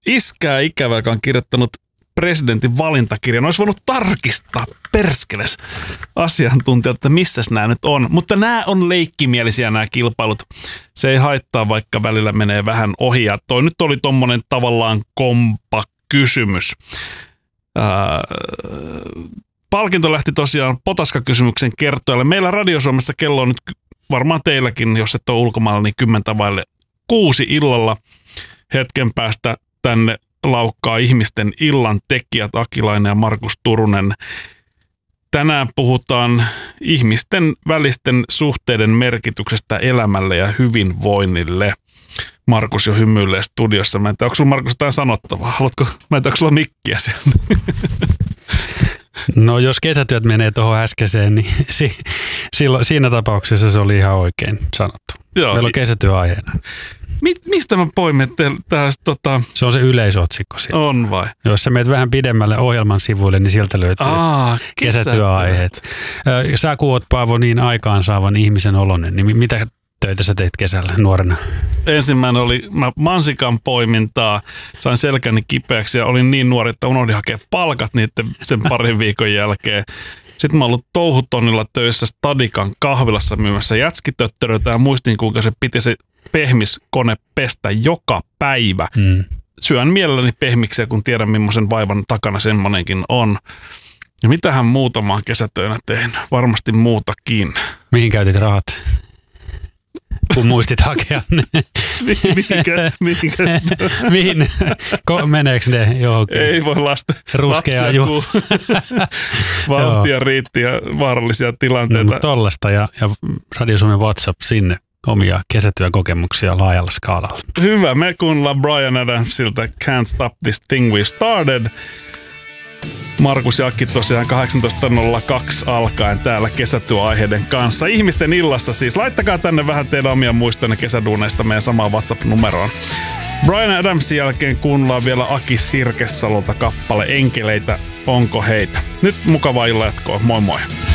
iskää ikävä, joka on kirjoittanut presidentin valintakirjan. Olisi voinut tarkistaa perskeles asiantuntijat, että missäs nämä nyt on. Mutta nämä on leikkimielisiä nämä kilpailut. Se ei haittaa, vaikka välillä menee vähän ohi. Ja toi nyt oli tommonen tavallaan kompakysymys. Palkinto lähti tosiaan potaskakysymyksen kertojalle. Meillä Radio Suomessa kello on nyt varmaan teilläkin, jos et ole ulkomailla, niin 5:10 illalla. Hetken päästä tänne laukkaa ihmisten illan tekijät Akilainen ja Markus Turunen. Tänään puhutaan ihmisten välisten suhteiden merkityksestä elämälle ja hyvinvoinnille. Markus jo hymyilee studiossa. Mä en tiedä, onko sulla Markus jotain sanottavaa? Haluatko, mä en tiedä, onko sulla mikkiä siellä? No jos kesätyöt menee tuohon äskeiseen, niin siinä tapauksessa se oli ihan oikein sanottu. Joo. Meillä on kesätyöaiheena. Mistä mä poimin tästä? Se on se yleisotsikko siellä. On vai? Jos sä menet vähän pidemmälle ohjelman sivuille, niin sieltä löytyy kesätyöaiheet. Sä kun oot, Paavo, niin aikaansaavan ihmisen oloinen, niin mitä töitä sä teit kesällä nuorena? Ensimmäinen oli mansikan poimintaa, sain selkäni kipeäksi ja olin niin nuori, että unohdin hakea palkat sen parin viikon jälkeen. Sitten mä oon ollut touhutonnilla töissä Stadikan kahvilassa myymässä jätskitöttöröitä ja muistin, kuinka se piti se pehmiskone pestä joka päivä. Syön mielelläni pehmiksiä, kun tiedän, millaisen vaivan takana semmonenkin on. Ja mitähän muutamaa kesätöinä tein? Varmasti muutakin. Mihin käytit rahat? Kun muistit hakea ne. Mihin? Meneekö ne johonkin? Ei voi ruskeaa vauhtia riitti ja vaarallisia tilanteita. No, tollasta ja Radio Suomen WhatsApp sinne omia kesätyökokemuksia laajalla skaalalla. Hyvä, me kuunnellaan Bryan Adamsilta Can't Stop This Thing We Started. Markus ja Akki tosiaan 18.02 alkaen täällä kesätyöaiheiden kanssa. Ihmisten illassa siis. Laittakaa tänne vähän teidän omia muistoja kesäduuneista meidän samaan WhatsApp-numeroon. Bryan Adamsin jälkeen kuunnellaan vielä Aki Sirkesalolta kappale Enkeleitä, onko heitä. Nyt mukavaa illan jatkoa. Moi moi.